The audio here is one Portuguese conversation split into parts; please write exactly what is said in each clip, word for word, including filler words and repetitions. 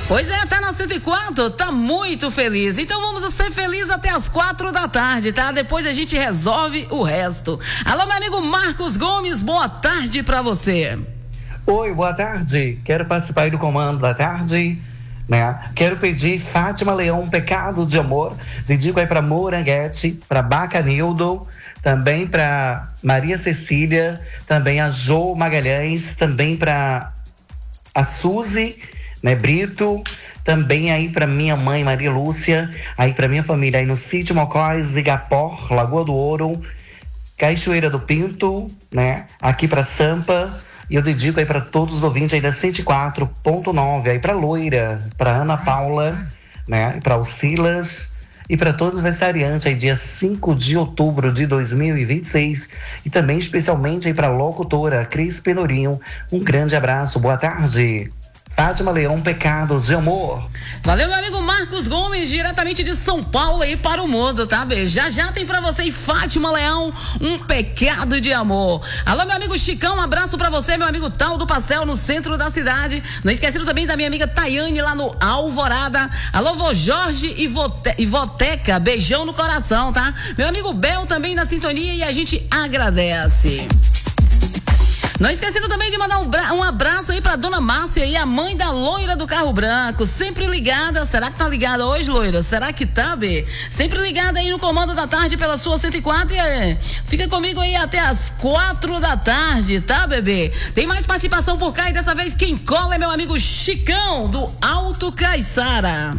Pois é, tá na cento e quatro, tá muito feliz. Então vamos ser felizes até as quatro da tarde, tá? Depois a gente resolve o resto. Alô, meu amigo Marcos Gomes, boa tarde pra você. Oi, boa tarde. Quero participar aí do comando da tarde, né? Quero pedir Fátima Leão, Pecado de Amor. Dedico aí pra Moranguete, pra Bacanildo, também pra Maria Cecília, também a Jo Magalhães, também pra a Suzy, né, Brito, também aí para minha mãe Maria Lúcia, aí para minha família aí no Sítio Mocóis, Igapó, Lagoa do Ouro, Cachoeira do Pinto, né, aqui para Sampa, e eu dedico aí para todos os ouvintes aí da cento e quatro ponto nove, aí para Loira, para Ana Paula, né, para o Silas e para todos os aniversariantes aí dia cinco de outubro de dois mil e vinte e seis, e também especialmente aí para a locutora Cris Penorinho. Um grande abraço, boa tarde. Fátima Leão, Pecado de Amor. Valeu, meu amigo Marcos Gomes, diretamente de São Paulo aí para o mundo, tá, beijo? Já já tem pra você, Fátima Leão, um pecado de amor. Alô, meu amigo Chicão, um abraço pra você, meu amigo Tal do Pastel, no centro da cidade. Não esquecendo também da minha amiga Tayane, lá no Alvorada. Alô, vô Jorge e, Vote, e Voteca, beijão no coração, tá? Meu amigo Bel também na sintonia e a gente agradece. Não esquecendo também de mandar um, bra- um abraço aí pra dona Márcia e a mãe da loira do carro branco, sempre ligada. Será que tá ligada hoje, loira? Será que tá, Bê? Sempre ligada aí no comando da tarde pela sua cento e quatro e é, fica comigo aí até as quatro da tarde, tá, bebê? Tem mais participação por cá e dessa vez quem cola é meu amigo Chicão do Alto Caiçara.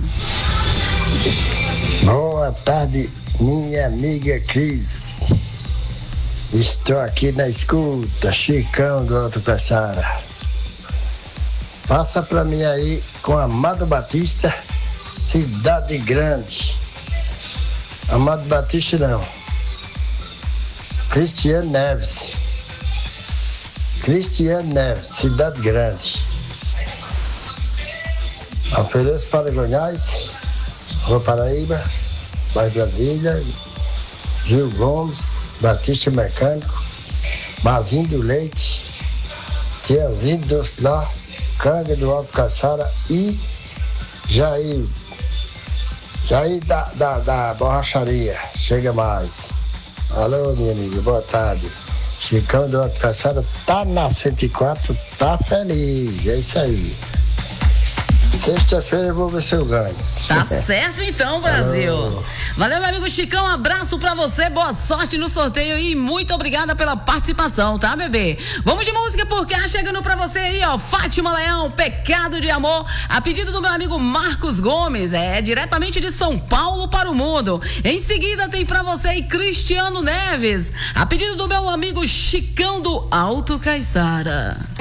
Boa tarde, minha amiga Cris. Estou aqui na escuta, Chicão do Alto Caiçara. Passa pra mim aí com Amado Batista, Cidade Grande. Amado Batista não. Cristiano Neves. Cristiano Neves, Cidade Grande. Ofereço para Goiás, Rua Paraíba, Bairro Brasília, Gil Gomes, Batista Mecânico, Mazinho do Leite, Tiazinho do Lá, Canga do Alto Caiçara e Jair, Jair da, da, da borracharia. Chega mais. Alô, minha amiga, boa tarde. Chicão do Alto Caiçara tá na cento e quatro, tá feliz, é isso aí. Sexta-feira eu vou ver se eu ganho. Tá certo então, Brasil. Alô. Valeu, meu amigo Chicão, um abraço pra você, boa sorte no sorteio e muito obrigada pela participação, tá, bebê? Vamos de música por cá, chegando pra você aí, ó, Fátima Leão, Pecado de Amor, a pedido do meu amigo Marcos Gomes, é, diretamente de São Paulo para o mundo. Em seguida tem pra você aí Cristiano Neves, a pedido do meu amigo Chicão do Alto Caiçara.